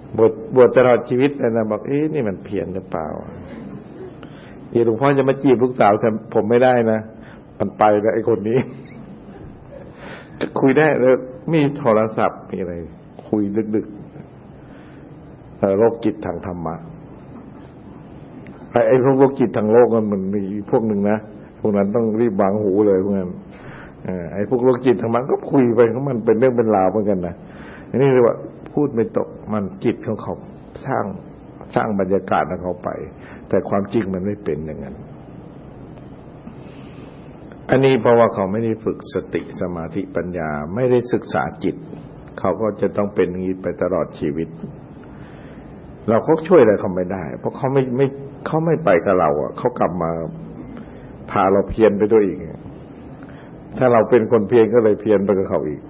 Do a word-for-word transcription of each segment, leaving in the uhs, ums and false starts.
บวชบวชตลอดชีวิตเลยนะบอกเอ๊ะนี่มันเพี้ยนหรือเปล่าที่หลวงพ่อจะมาจีบลูกสาวผมไม่ได้นะมันไปแล้วไอ้คนนี้คุยได้แล้วมีโทรศัพท์มีอะไรคุยดึกๆโรคจิตทางธรรมะไอ้ไอ้พวกโรคจิตทางโลกมันมีพวกหนึ่งนะพวกนั้นต้องรีบวางหูเลยพวกนั้นไอ้พวกโรคจิตทางมันก็คุยไปของมันเป็นเรื่องเป็นราวเหมือนกันนะอันนี้เรียกว่าพูดไม่ตกมันจิตของเขาสร้างสร้างบรรยากาศของเขาไปแต่ความจริงมันไม่เป็นอย่างนั้นอันนี้เพราะว่าเขาไม่ได้ฝึกสติสมาธิปัญญาไม่ได้ศึกษาจิตเขาก็จะต้องเป็นอย่างนี้ไปตลอดชีวิตเราเขาช่วยอะไรเขาไม่ได้เพราะเขาไม่ไม่เขาไม่ไปกับเราอ่ะเขากลับมาพาเราเพี้ยนไปด้วยอีกถ้าเราเป็นคนเพี้ยนก็เลยเพี้ยนไปกับเขาอีก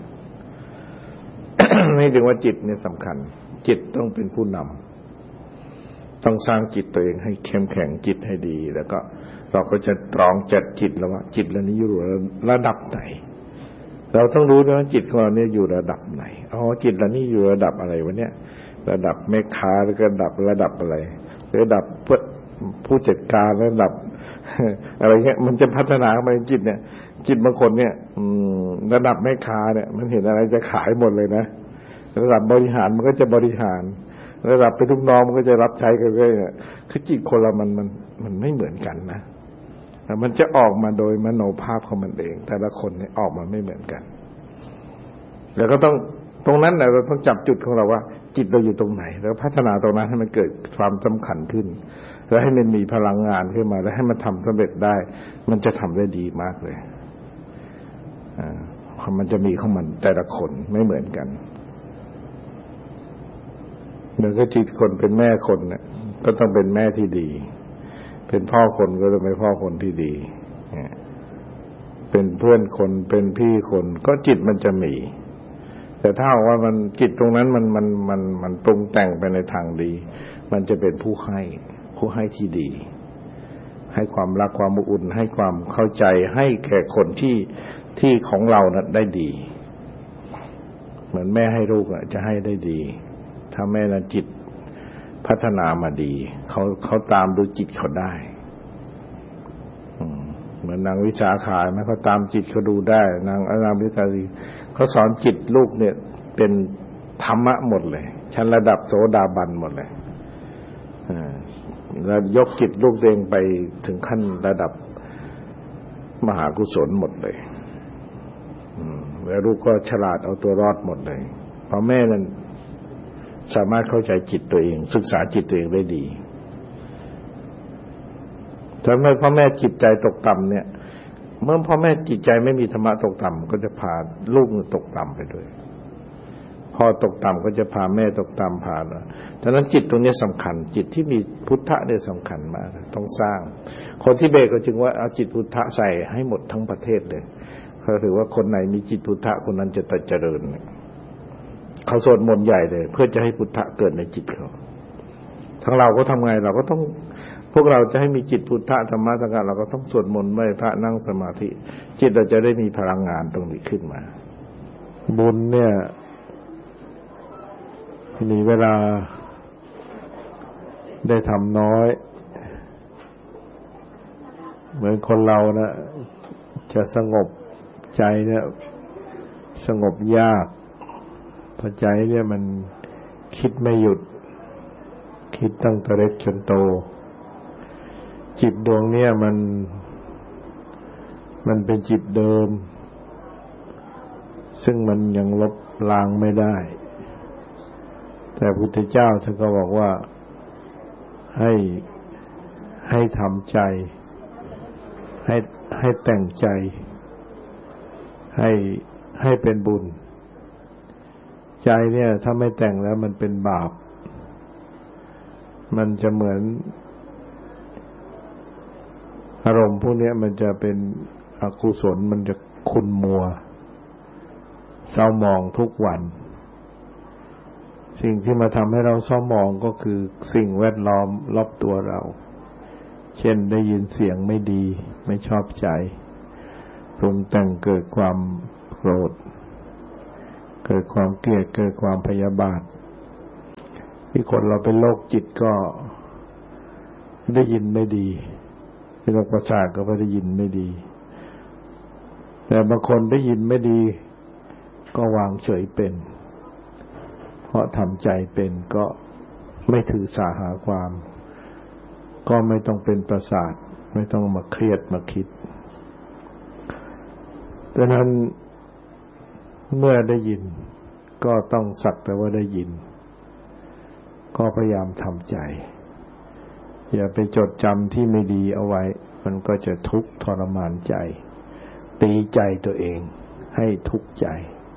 นี่ถึงว่าจิตเนี่ยสำคัญจิตต้องเป็นผู้นำต้องสร้างจิตตัวเองให้เข้มแข็งจิตให้ดีแล้วก็เราก็จะตรองจัดจิตแล้วว่าจิตเรานี้อยู่ระดับไหนเราต้องรู้ด้วยว่าจิตของเราเนี่ยอยู่ระดับไหนอ๋อจิตเรานี่อยู่ระดับอะไรวะเนี่ยระดับแม่ค้าหรือระดับระดับอะไรระดับผู้จัดการระดับอะไรเงี้ยมันจะพัฒนาไปจิตเนี่ยจิตบางคนเนี่ยระดับแม่ค้าเนี่ยมันเห็นอะไรจะขายหมดเลยนะระดับบริหารมันก็จะบริหารระดับเป็นลูกน้องมันก็จะรับใช้กันเลยเนี่ยคือจิตคนเรามันมันมันไม่เหมือนกันนะมันจะออกมาโดยมโนภาพของมันเองแต่ละคนเนี่ยออกมาไม่เหมือนกันแล้วก็ต้องตรงนั้นเราต้องจับจุดของเราว่าจิตเราอยู่ตรงไหนแล้วพัฒนาตรงนั้นให้มันเกิดความสำคัญขึ้นแล้วให้มันมีพลังงานขึ้นมาแล้วให้มันทำสำเร็จได้มันจะทำได้ดีมากเลยอ่ามันจะมีของมันแต่ละคนไม่เหมือนกันเหมือนกับจิตคนเป็นแม่คนเนี่ยก็ต้องเป็นแม่ที่ดีเป็นพ่อคนก็ต้องเป็นพ่อคนที่ดีเป็นเพื่อนคนเป็นพี่คนก็จิตมันจะมีแต่ถ้าว่ามันจิตตรงนั้นมันมันมันมันปรุงแต่งไปในทางดีมันจะเป็นผู้ให้ผู้ให้ที่ดีให้ความรักความอบอุ่นให้ความเข้าใจให้แก่คนที่ที่ของเรานั้นได้ดีเหมือนแม่ให้ลูกอ่ะจะให้ได้ดีถ้าแม่นั้นจิตพัฒนามาดีเขาเขาตามดูจิตเขาได้เหมือนนางวิสาขาไหมเขาตามจิตเขาดูได้นางอนามวิสาลีเขาสอนจิตลูกเนี่ยเป็นธรรมะหมดเลยชั้นระดับโสดาบันหมดเลยแล้วยกจิตลูกเองไปถึงขั้นระดับมหากุศลหมดเลยแล้วลูกก็ฉลาดเอาตัวรอดหมดเลยเพราะแม่นั้นสามารถเข้าใจจิตตัวเองศึกษาจิตตัวเองได้ดีถ้าไม่พ่อแม่จิตใจตกต่ำเนี่ยเมื่อพ่อแม่จิตใจไม่มีธรรมะตกต่ำก็จะพาลูกตกต่ำไปด้วยพ่อตกต่ำก็จะพาแม่ตกต่ำพาแล้วฉะนั้นจิตตรงนี้สำคัญจิตที่มีพุทธะเนี่ยสำคัญมากต้องสร้างคนที่เบตก็จึงว่าเอาจิตพุทธะใส่ให้หมดทั้งประเทศเลยเขาถือว่าคนไหนมีจิตพุทธะคนนั้นจะเจริญเขาสวดมนต์ใหญ่เลยเพื่อจะให้พุทธะเกิดในจิตเขาทั้งเราก็ทำไงเราก็ต้องพวกเราจะให้มีจิตพุทธะธรรมะสังฆะเราก็ต้องสวดมนต์ไหว้พระนั่งสมาธิจิตเราจะได้มีพลังงานตรงนี้ขึ้นมาบุญเนี่ยมีเวลาได้ทำน้อยเหมือนคนเรานะจะสงบใจเนี่ยสงบยากเพราะใจเนี่ยมันคิดไม่หยุดคิดตั้งแต่เล็กจนโตจิตดวงเนี่ยมันมันเป็นจิตเดิมซึ่งมันยังลบล้างไม่ได้แต่พระพุทธเจ้าท่านก็บอกว่าให้ให้ทำใจให้ให้แต่งใจให้ให้เป็นบุญใจเนี่ยถ้าไม่แต่งแล้วมันเป็นบาปมันจะเหมือนอารมณ์พวกนี้มันจะเป็นอกุศลมันจะขุ่นมัวเศร้าหมองทุกวันสิ่งที่มาทำให้เราเศร้าหมองก็คือสิ่งแวดล้อมรอบตัวเราเช่นได้ยินเสียงไม่ดีไม่ชอบใจปรุงแต่งเกิดความโกรธเกิดความเกลียดเกิดความพยาบาทที่คนเราเป็นโรคจิตก็ได้ยินไม่ดีเป็นโรคประสาทก็ได้ยินไม่ดีแต่บางคนได้ยินไม่ดีก็วางเฉยเป็นเพราะทำใจเป็นก็ไม่ถือสาหาความก็ไม่ต้องเป็นประสาทไม่ต้องมาเครียดมาคิดดังนั้นเมื่อได้ยินก็ต้องสักแต่ว่าได้ยินก็พยายามทำใจอย่าไปจดจำที่ไม่ดีเอาไว้มันก็จะทุกข์ทรมานใจตีใจตัวเองให้ทุกข์ใจ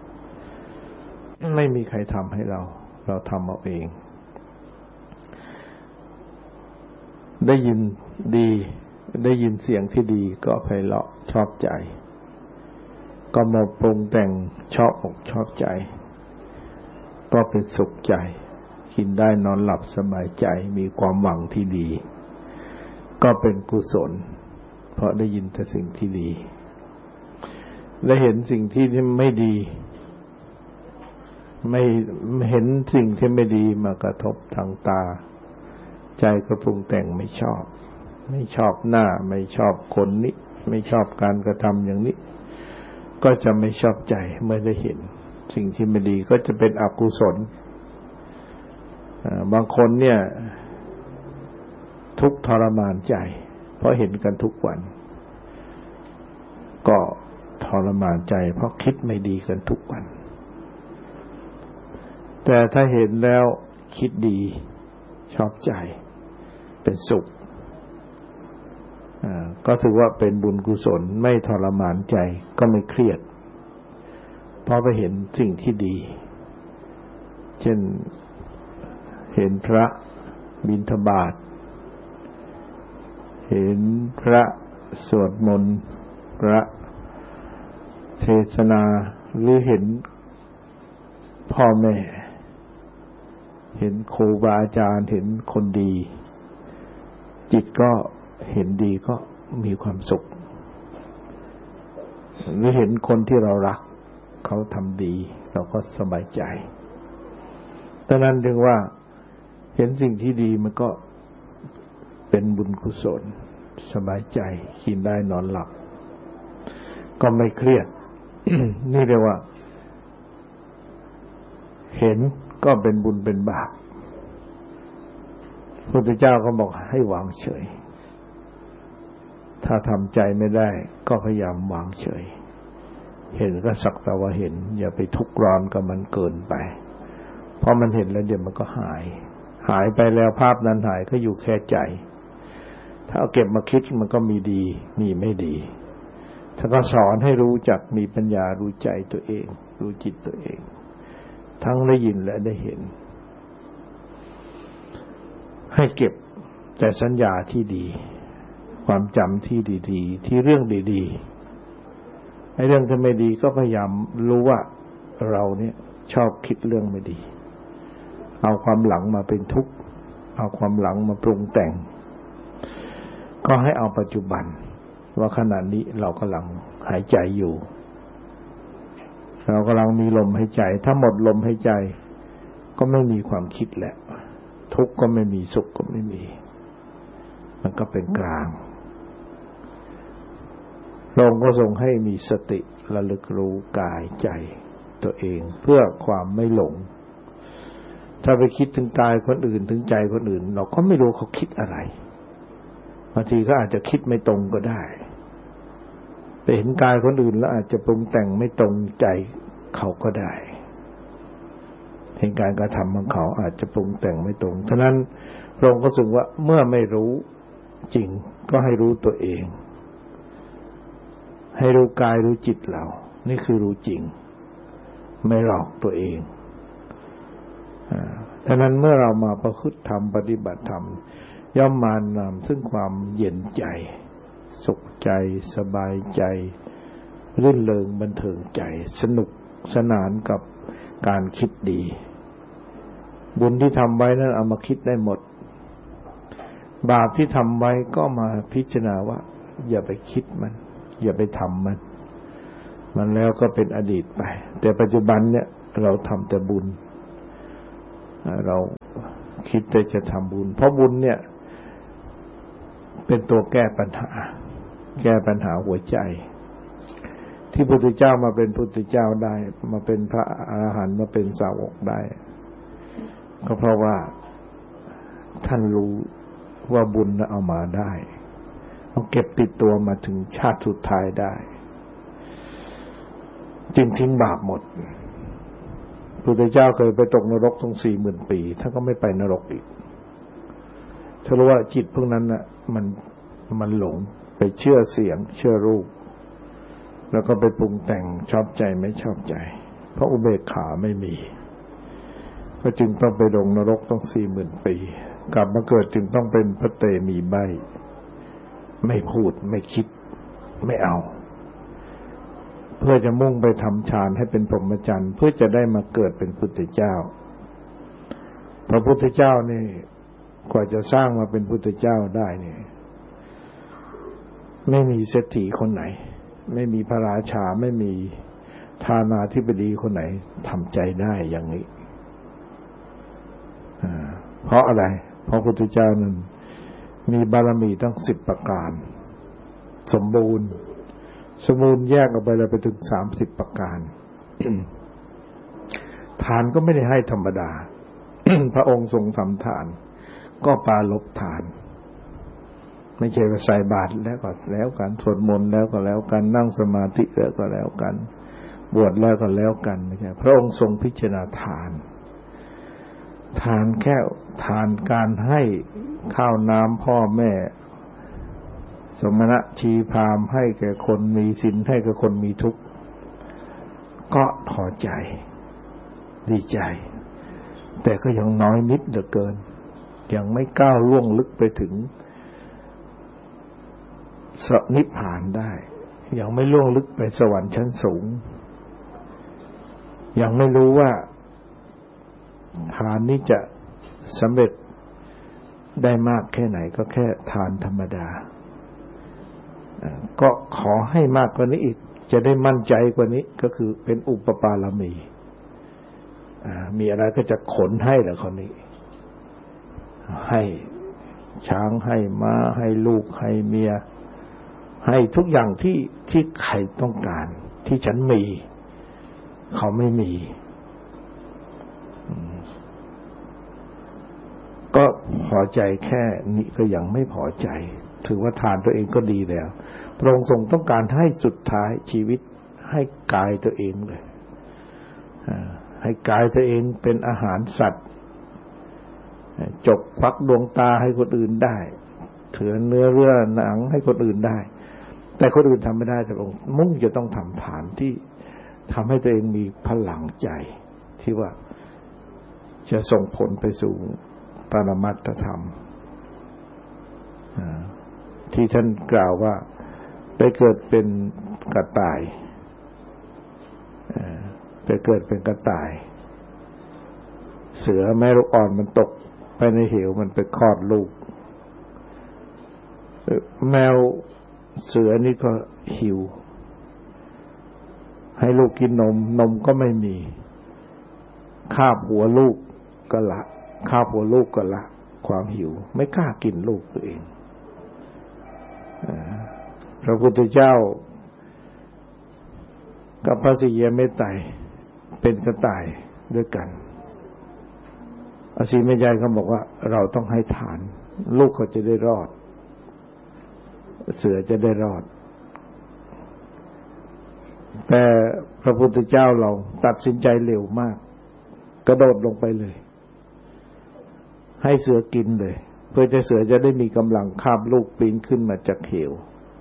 ไม่มีใครทำให้เราเราทำเอาเองได้ยินดีได้ยินเสียงที่ดีก็ไพเราะชอบใจก็มาปรุงแต่งชอบอกชอบใจก็เป็นสุขใจกินได้นอนหลับสบายใจมีความหวังที่ดีก็เป็นกุศลเพราะได้ยินแต่สิ่งที่ดีได้เห็นสิ่งที่ไม่ดีไม่เห็นสิ่งที่ไม่ดีมากระทบทางตาใจก็ปรุงแต่งไม่ชอบไม่ชอบหน้าไม่ชอบคนนี้ไม่ชอบการกระทำอย่างนี้ก็จะไม่ชอบใจเมื่อได้เห็นสิ่งที่ไม่ดีก็จะเป็นอกุศลบางคนเนี่ยทุกข์ทรมานใจเพราะเห็นกันทุกวันก็ทรมานใจเพราะคิดไม่ดีกันทุกวันแต่ถ้าเห็นแล้วคิดดีชอบใจเป็นสุขก็ถือว่าเป็นบุญกุศลไม่ทรมานใจก็ไม่เครียดเพราะไปเห็นสิ่งที่ดีเช่นเห็นพระบิณฑบาตเห็นพระสวดมนต์พระเทศนาหรือเห็นพ่อแม่เห็นครูบาอาจารย์เห็นคนดีจิตก็เห็นดีก็มีความสุขหรือเห็นคนที่เรารักเขาทำดีเราก็สบายใจดังนั้นจึงว่าเห็นสิ่งที่ดีมันก็เป็นบุญกุศลสบายใจกินได้นอนหลับก็ไม่เครียด นี่เรียกว่าเห็นก็เป็นบุญเป็นบาปพระพุทธเจ้าก็บอกให้วางเฉยถ้าทำใจไม่ได้ก็พยายามวางเฉยเห็นก็สักแต่ว่าเห็นอย่าไปทุกข์ร้อนกับมันเกินไปเพราะมันเห็นแล้วเดี๋ยวมันก็หายหายไปแล้วภาพนั้นหายก็อยู่แค่ใจถ้าเอาเก็บมาคิดมันก็มีดีมีไม่ดีถ้าก็สอนให้รู้จักมีปัญญารู้ใจตัวเองรู้จิตตัวเองทั้งได้ยินและได้เห็นให้เก็บแต่สัญญาที่ดีความจำที่ดีๆที่เรื่องดีๆไอ้เรื่องที่ไม่ดีก็พยายามรู้ว่าเราเนี่ยชอบคิดเรื่องไม่ดีเอาความหลังมาเป็นทุกข์เอาความหลังมาปรุงแต่งก็ให้เอาปัจจุบันว่าขณะนี้เรากำลังหายใจอยู่เรากำลังมีลมหายใจถ้าหมดลมหายใจก็ไม่มีความคิดแหละทุกข์ก็ไม่มีสุขก็ไม่มีมันก็เป็นกลางพระองค์ก็ทรงให้มีสติระลึกรู้กายใจตัวเองเพื่อความไม่หลงถ้าไปคิดถึงกายคนอื่นถึงใจคนอื่นเราก็ไม่รู้เขาคิดอะไรบางทีก็อาจจะคิดไม่ตรงก็ได้ไปเห็นกายคนอื่นแล้วอาจจะปรุงแต่งไม่ตรงใจเขาก็ได้เห็นการกระทำของเขาอาจจะปรุงแต่งไม่ตรงฉะนั้นพระองค์ก็ทรงว่าเมื่อไม่รู้จริงก็ให้รู้ตัวเองให้รู้กายรู้จิตเรานี่คือรู้จริงไม่หลอกตัวเองฉะนั้นเมื่อเรามาประพฤติธรรมปฏิบัติธรรมย่อมมานำซึ่งความเย็นใจสุขใจสบายใจรื่นเริงบันเทิงใจสนุกสนานกับการคิดดีบุญที่ทำไว้นั้นเอามาคิดได้หมดบาปที่ทำไว้ก็มาพิจารณาว่าอย่าไปคิดมันอย่าไปทำมันมันแล้วก็เป็นอดีตไปแต่ปัจจุบันเนี่ยเราทำแต่บุญเราคิดแต่จะทำบุญเพราะบุญเนี่ยเป็นตัวแก้ปัญหาแก้ปัญหาหัวใจที่พระพุทธเจ้ามาเป็นพุทธเจ้าได้มาเป็นพระอรหันต์มาเป็นสาวกได้ก็เพราะว่าท่านรู้ว่าบุญเอามาได้เอาเก็บติดตัวมาถึงชาติสุดท้ายได้จึงทิ้งบาปหมดพระพุทธเจ้าเคยไปตกนรกถึงสี่หมื่นปีท่านก็ไม่ไปนรกอีกถ้ารู้ว่าจิตพวกนั้นน่ะมันมันหลงไปเชื่อเสียงเชื่อรูปแล้วก็ไปปรุงแต่งชอบใจไม่ชอบใจเพราะอุเบกขาไม่มีก็จึงต้องไปลงนรกต้องสี่หมื่นปีกลับมาเกิดจึงต้องเป็นพระเตมีใบไม่พูดไม่คิดไม่เอาเพื่อจะมุ่งไปทำฌานให้เป็นพรหมจรรย์เพื่อจะได้มาเกิดเป็นพุทธเจ้าพระพุทธเจ้านี่กว่าจะสร้างมาเป็นพุทธเจ้าได้นี่ไม่มีเศรษฐีคนไหนไม่มีพระราชาไม่มีทานาธิบดีคนไหนทำใจได้อย่างนี้เพราะอะไรเพราะพระพุทธเจ้านั้นมีบารมีตั้งสิบประการสมบูรณ์สมบูรณ์แยกออกไปเลยไปถึงสามสิบประการ ทานก็ไม่ได้ให้ธรรมดา พระองค์ทรงทำทานก็ปราลบทานไม่ใช่ว่าใส่บาตรแล้วก็แล้วกันสวดมนต์แล้วก็แล้วกันนั่งสมาธิแล้วก็แล้วกันบวชแล้วก็แล้วกันไม่ใช่พระองค์ทรงพิจารณาทานทานแค่ทานการให้ข้าวน้ำพ่อแม่สมณะชีพราหมณ์ให้แก่คนมีศีลให้แก่คนมีทุกข์ก็พอใจดีใจแต่ก็ยังน้อยนิดเหลือเกินยังไม่ก้าวล่วงลึกไปถึงสนิพพานได้ยังไม่ล่วงลึกไปสวรรค์ชั้นสูงยังไม่รู้ว่าทานนี้จะสำเร็จได้มากแค่ไหนก็แค่ทานธรรมดาก็ขอให้มากกว่านี้อีกจะได้มั่นใจกว่านี้ก็คือเป็นอุปปารมีมีอะไรก็จะขนให้แหละคนนี้ให้ช้างให้ม้าให้ลูกให้เมียให้ทุกอย่างที่ที่ใครต้องการที่ฉันมีเขาไม่มีก็พอใจแค่นี้ก็ยังไม่พอใจถือว่าทานตัวเองก็ดีแล้วพระองค์ทรงต้องการให้สุดท้ายชีวิตให้กายตัวเองเลยให้กายตัวเองเป็นอาหารสัตว์จกควักดวงตาให้คนอื่นได้เถือเนื้อเยื่อหนังให้คนอื่นได้แต่คนอื่นทำไม่ได้แต่พระองค์มุ่งจะต้องทำฐานที่ทำให้ตัวเองมีพลังใจที่ว่าจะส่งผลไปสู่ปรมัตถธรรมที่ท่านกล่าวว่าได้เกิดเป็นกระต่ายไปเกิดเป็นกระต่ายเสือแม่ลูกอ่อนมันตกไปในเหวมันไปคลอดลูกแมวเสือนี่ก็หิวให้ลูกกินนมนมก็ไม่มีคาบหัวลูกก็ละคาบหัวลูกก็ละความหิวไม่กล้ากินลูกตัวเองพระพุทธเจ้ากับพระศรีเมตไตรเป็นกระต่ายด้วยกันอสีแม่ยายเขาบอกว่าเราต้องให้ทานลูกเขาจะได้รอดเสือจะได้รอดแต่พระพุทธเจ้าเราตัดสินใจเร็วมากกระโดดลงไปเลยให้เสือกินเลยเพื่อจะเสือจะได้มีกำลังคาบลูกปีนขึ้นมาจากเหว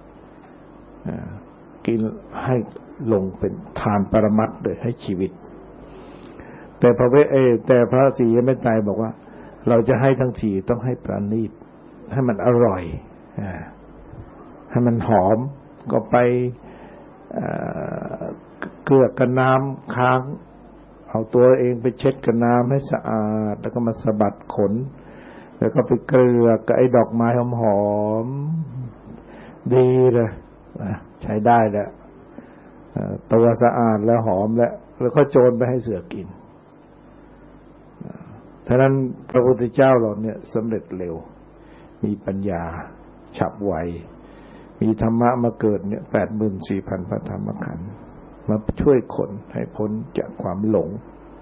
กินให้ลงเป็นทานปรมัตถ์เลยให้ชีวิตแต่พระเวเอแต่พระศรีเมตไตรบอกว่าเราจะให้ทั้งทีต้องให้ประณีตให้มันอร่อยให้มันหอมก็ไปเกลือกับน้ำค้างเอาตัวเองไปเช็ดกับน้ำให้สะอาดแล้วก็มาสะบัดขนแล้วก็ไปเกลือกับไอ้ดอกไม้หอมๆดีเลยใช้ได้แล้วตัวสะอาดแล้วหอมแล้วแล้วก็โจรไปให้เสือกินฉะนั้นพระพุทธเจ้าเราเนี่ยสำเร็จเร็วมีปัญญาฉับไวมีธรรมะมาเกิดเนี่ยแปดหมื่นสี่พันพระธรรมขันธ์มาช่วยคนให้พ้นจากความหลง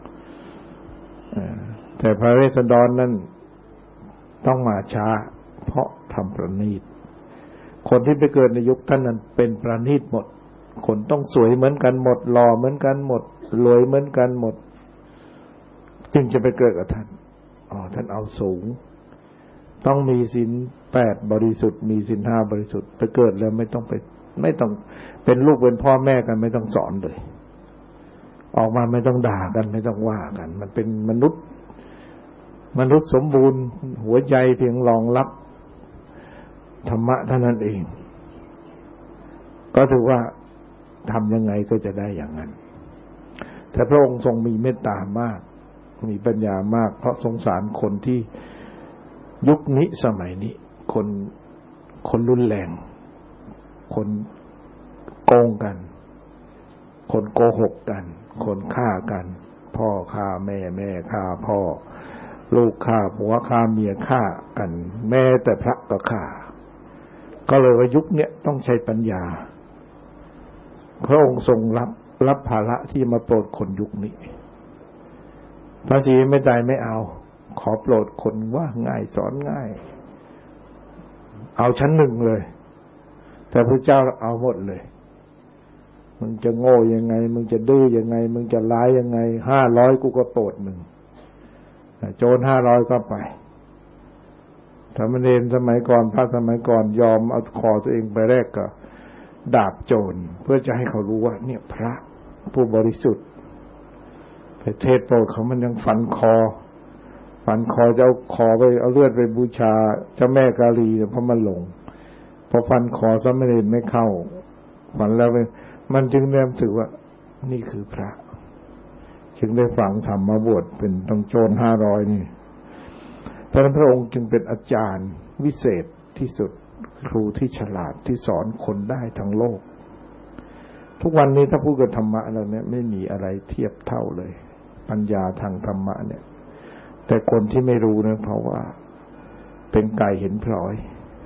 แต่พระเวสสันดรนั้นต้องมาช้าเพราะทำประณีตคนที่ไปเกิดในยุคท่านนั้นเป็นประณีตหมดคนต้องสวยเหมือนกันหมดหล่อเหมือนกันหมดรวยเหมือนกันหมดจึงจะไปเกิดกับท่านอ๋อท่านเอาสูงต้องมีศีลแปดบริสุทธิ์มีศีลห้าบริสุทธิ์ไปเกิดแล้วไม่ต้องไปไม่ต้องเป็นลูกเป็นพ่อแม่กันไม่ต้องสอนเลยออกมาไม่ต้องด่ากันไม่ต้องว่ากันมันเป็นมนุษย์มนุษย์สมบูรณ์หัวใจเพียงรองรับธรรมะเท่านั้นเองก็ถือว่าทำยังไงก็จะได้อย่างนั้นแต่พระองค์ทรงมีเมตตามากมีปัญญามากเพราะสงสารคนที่ยุคนี้สมัยนี้คนคนรุนแรงคนโกงกันคนโกหกกันคนฆ่ากันพ่อฆ่าแม่แม่ฆ่าพ่อลูกฆ่าผัวฆ่าเมียฆ่ากันแม้แต่พระก็ฆ่าก็เลยว่ายุคนี้ต้องใช้ปัญญาพระองค์ทรงรับรับภาระที่มาโปรดคนยุคนี้ภาษีไม่ได้ไม่เอาขอโปรดคนว่าง่ายสอนง่ายเอาชั้นหนึ่งเลยแต่พระเจ้าเอาหมดเลยมึงจะโง่ยังไงมึงจะดื้อยังไงมึงจะร้ายยังไงห้าร้อยกูก็โปรดมึงโจรห้าร้อยก็ไปธรรมเนียมสมัยก่อนพระสมัยก่อนยอมเอาคอตัวเองไปแลกกับดาบโจรเพื่อจะให้เขารู้ว่าเนี่ยพระผู้บริสุทธิ์ไปเทศโปรดเขามันยังฟันคอฟันคอจะเอาคอไปเอาเลือดไปบูชาเจ้าแม่กาลีเพราะมันหลงพอฟันคอสามเณรไม่เข้าฟันแล้วมันจึงเริ่มถือว่านี่คือพระจึงได้ฝังธรรมมาบวชเป็นต้องโจรห้าร้อยนี่เพราะนั้นพระองค์จึงเป็นอาจารย์วิเศษที่สุดครูที่ฉลาดที่สอนคนได้ทั้งโลกทุกวันนี้ถ้าพูดกับธรรมะเราเนี่ยไม่มีอะไรเทียบเท่าเลยปัญญาทางธรรมะเนี่ยแต่คนที่ไม่รู้นะเพราะว่าเป็นไก่เห็นพลอย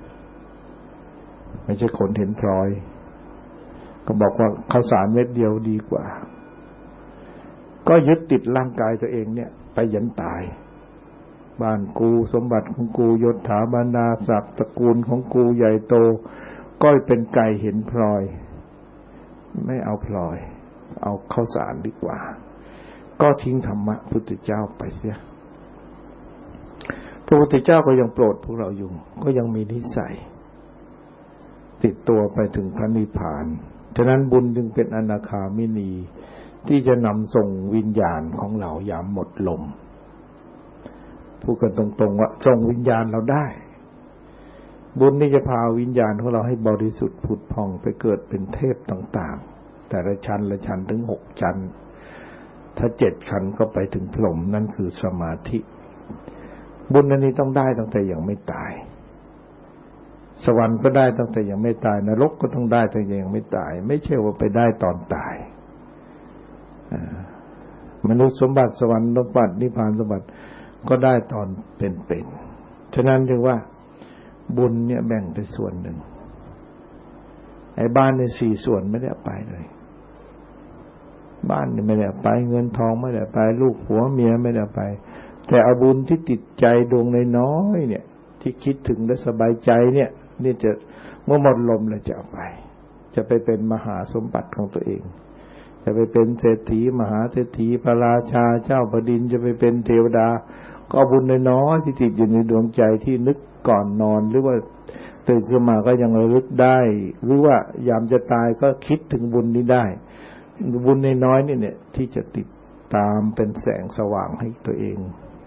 ไม่ใช่คนเห็นพลอยก็บอกว่าข้าวสารเม็ดเดียวดีกว่าก็ยึดติดร่างกายตัวเองเนี่ยไปยันตายบ้านกูสมบัติของกูยศถาบรรดาศักดิ์ตระกูลของกูใหญ่โตก็เป็นไก่เห็นพลอยไม่เอาพลอยเอาข้าวสารดีกว่าก็ทิ้งธรรมะพุทธเจ้าไปเสียพระพุทธเจ้าก็ยังโปรดพวกเราอยู่ก็ยังมีนิสัยติดตัวไปถึงพระนิพพานฉะนั้นบุญจึงเป็นอนาคามินีที่จะนำส่งวิญญาณของเรายามหมดลมพูดกันตรงๆว่าส่งวิญญาณเราได้บุญนี่จะพาวิญญาณของเราให้บริสุทธิ์ผุดผ่องไปเกิดเป็นเทพต่างๆแต่ละชั้นละชั้นถึงหกชั้นถ้าเจ็ดชั้นก็ไปถึงพรหมนั่นคือสมาธิบุญอันนี้ต้องได้ตั้งแต่ยังไม่ตายสวรรค์ก็ได้ตั้งแต่ยังไม่ตายนรกก็ต้องได้ตั้งแต่ยังไม่ตายไม่ใช่ว่าไปได้ตอนตายมนุษย์สมบัติสวรรค์สมบัตินิพพานสมบัติก็ได้ตอนเป็นๆฉะนั้นจึงว่าบุญเนี่ยแบ่งไปส่วนหนึ่งไอ้บ้านในสี่ส่วนไม่ได้ไปเลยบ้านนี่ไม่ได้ไปเงินทองไม่ได้ไปลูกผัวเมียไม่ได้ไปแต่เอาบุญที่ติดใจดวงน้อยๆเนี่ยที่คิดถึงและสบายใจเนี่ยนี่จะเมื่อหมดลมแล้วจะเอาไปจะไปเป็นมหาสมบัติของตัวเองจะไปเป็นเศรษฐีมหาเศรษฐีพระราชาเจ้าแผ่นดินจะไปเป็นเทวดาก็บุญน้อยๆที่ติดอยู่ในดวงใจที่นึกก่อนนอนหรือว่าตื่นขึ้นมาก็ยังระลึกได้หรือว่ายามจะตายก็คิดถึงบุญนี้ได้บุญน้อยๆนี่เนี่ยที่จะติดตามเป็นแสงสว่างให้ตัวเอง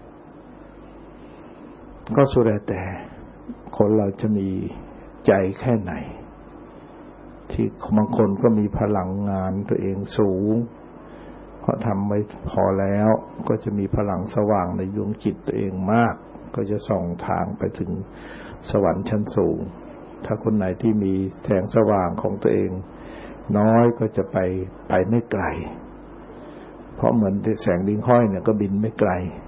ก็สุดแต่คนเราจะมีใจแค่ไหนที่บางคนก็มีพลังงานตัวเองสูงเพราะทำไว้พอแล้วก็จะมีพลังสว่างในดวงจิตตัวเองมากก็จะส่องทางไปถึงสวรรค์ชั้นสูงถ้าคนไหนที่มีแสงสว่างของตัวเองน้อยก็จะไปไปไม่ไกลเพราะเหมือนแสงลิงห้อยเนี่ยก็บินไม่ไกล